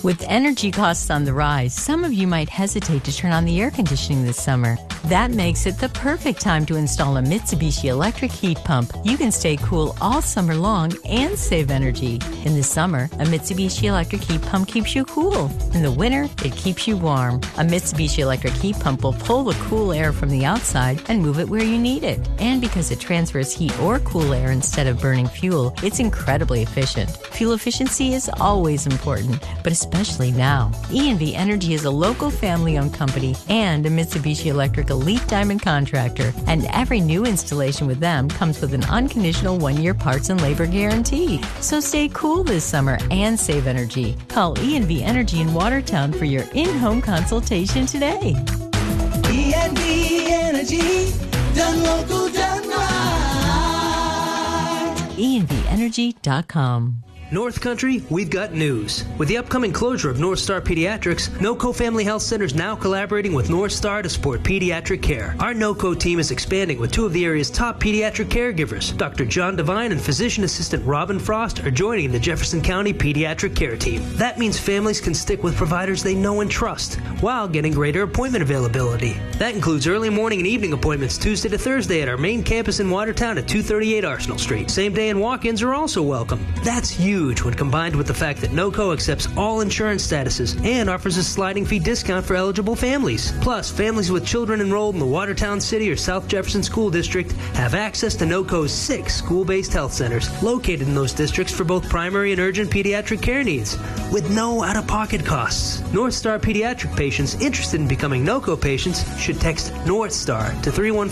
With energy costs on the rise, some of you might hesitate to turn on the air conditioning this summer. That makes it the perfect time to install a Mitsubishi electric heat pump. You can stay cool all summer long and save energy. In the summer, a Mitsubishi electric heat pump keeps you cool. In the winter, it keeps you warm. A Mitsubishi electric heat pump will pull the cool air from the outside and move it where you need it. And because it transfers heat or cool air instead of burning fuel, it's incredibly efficient. Fuel efficiency is always important, but especially now. E&V Energy is a local family-owned company and a Mitsubishi Electric Elite Diamond contractor, and every new installation with them comes with an unconditional 1-year parts and labor guarantee. So stay cool this summer and save energy. Call E&V Energy in Watertown for your in-home consultation today. E&V Energy, done local, done right. ENVEnergy.com. North Country, we've got news. With the upcoming closure of North Star Pediatrics, NOCO Family Health Center is now collaborating with North Star to support pediatric care. Our NOCO team is expanding with 2 of the area's top pediatric caregivers. Dr. John Devine and physician assistant Robin Frost are joining the Jefferson County Pediatric Care Team. That means families can stick with providers they know and trust while getting greater appointment availability. That includes early morning and evening appointments Tuesday to Thursday at our main campus in Watertown at 238 Arsenal Street. Same day and walk-ins are also welcome. That's huge when combined with the fact that NOCO accepts all insurance statuses and offers a sliding fee discount for eligible families. Plus, families with children enrolled in the Watertown City or South Jefferson School District have access to NOCO's 6 school-based health centers located in those districts for both primary and urgent pediatric care needs with no out-of-pocket costs. North Star pediatric patients interested in becoming NOCO patients should text North Star to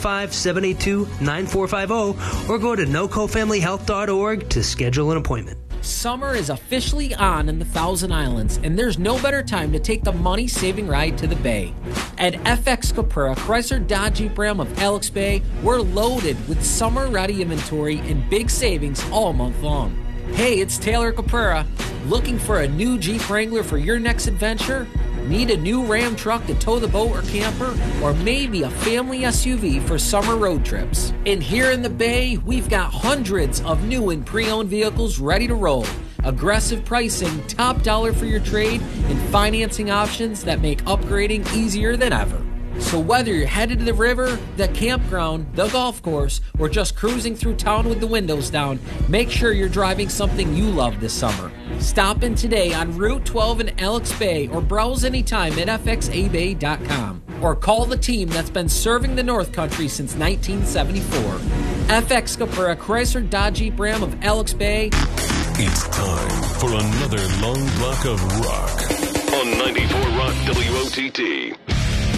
315-782-9450 or go to nocofamilyhealth.org to schedule an appointment. Summer is officially on in the Thousand Islands, and there's no better time to take the money-saving ride to the Bay. At FX Capura, Chrysler Dodge Jeep Ram of Alex Bay, we're loaded with summer-ready inventory and big savings all month long. Hey, it's Taylor Capura. Looking for a new Jeep Wrangler for your next adventure? Need a new Ram truck to tow the boat or camper? Or maybe a family SUV for summer road trips? And here in the Bay, we've got hundreds of new and pre-owned vehicles ready to roll. Aggressive pricing, top dollar for your trade, and financing options that make upgrading easier than ever. So whether you're headed to the river, the campground, the golf course, or just cruising through town with the windows down, make sure you're driving something you love this summer. Stop in today on Route 12 in Alex Bay or browse anytime at fxabay.com. Or call the team that's been serving the North Country since 1974. FX Capura Chrysler Dodge Jeep Ram of Alex Bay. It's time for another long block of rock on 94 Rock WOTT.